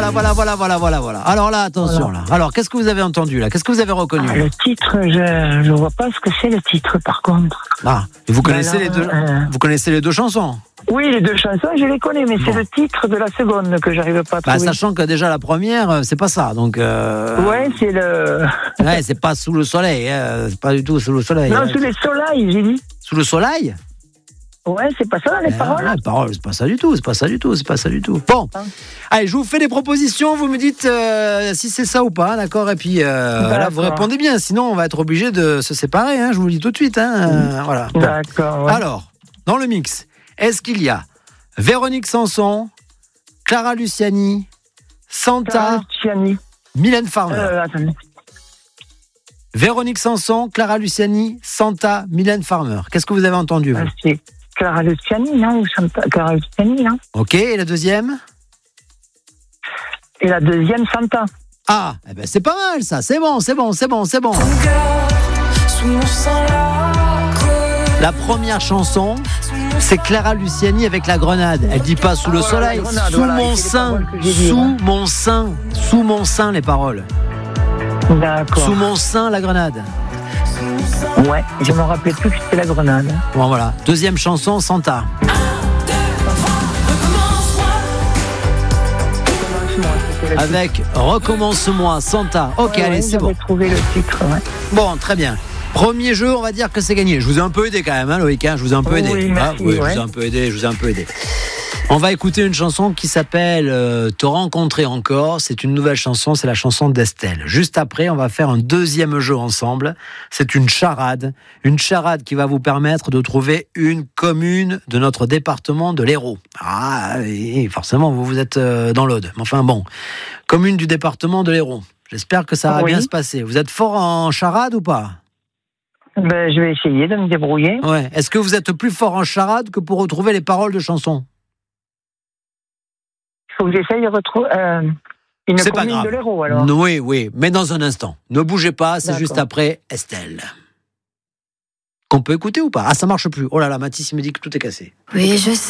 Voilà. Alors là, attention là. Alors, qu'est-ce que vous avez entendu là? Qu'est-ce que vous avez reconnu? Le titre, je vois pas ce que c'est le titre par contre. Ah, et vous connaissez les deux. Vous connaissez les deux chansons? Oui, les deux chansons, je les connais, mais c'est le titre de la seconde que j'arrive pas à trouver. Sachant que déjà la première, c'est pas ça, donc. Ouais, c'est le. Ouais, c'est pas sous le soleil, c'est pas du tout sous le soleil. Non, sous le soleil, j'ai dit. Sous le soleil? Ouais, c'est pas ça les paroles. Les paroles, c'est pas ça du tout. Bon, allez, je vous fais des propositions, vous me dites si c'est ça ou pas, d'accord? Et puis là, vous répondez bien, sinon on va être obligé de se séparer, je vous le dis tout de suite. Voilà. Bon. D'accord. Ouais. Alors, dans le mix, est-ce qu'il y a Véronique Sanson, Clara Luciani, Santa, Mylène Farmer? Attendez. Véronique Sanson, Clara Luciani, Santa, Mylène Farmer. Qu'est-ce que vous avez entendu, vous? C'est Clara Luciani, non? Ou Santa, Clara Luciani, non? Ok, et la deuxième? Et la deuxième, Santa. Ah, eh ben c'est pas mal ça, c'est bon. La première chanson, c'est Clara Luciani avec La Grenade. Elle dit pas sous le soleil, sous mon sein les paroles. D'accord. Sous mon sein La Grenade. Ouais, je me rappelais plus que c'était La Grenade. Bon voilà, deuxième chanson, Santa. Avec Recommence-moi, Santa. Ok, allez, c'est bon. J'ai trouvé le titre, ouais. Bon, très bien. Premier jeu, on va dire que c'est gagné. Je vous ai un peu aidé quand même, Loïc. Je vous ai un peu aidé. Oui, merci, je vous ai un peu aidé. On va écouter une chanson qui s'appelle Te rencontrer encore. C'est une nouvelle chanson, c'est la chanson d'Estelle. Juste après, on va faire un deuxième jeu ensemble. C'est une charade qui va vous permettre de trouver une commune de notre département de l'Hérault. Ah, et forcément, vous êtes dans l'Aude. Mais enfin bon, commune du département de l'Hérault. J'espère que ça va bien se passer. Vous êtes fort en charade ou pas? Ben, je vais essayer de me débrouiller. Ouais. Est-ce que vous êtes plus fort en charade que pour retrouver les paroles de chansons? Il faut que j'essaye de retrouver une commune de l'Hérault, alors. Oui, mais dans un instant. Ne bougez pas, c'est juste après Estelle. Qu'on peut écouter ou pas? Ah, ça marche plus. Oh là là, Mathis, il me dit que tout est cassé. Oui, je sais.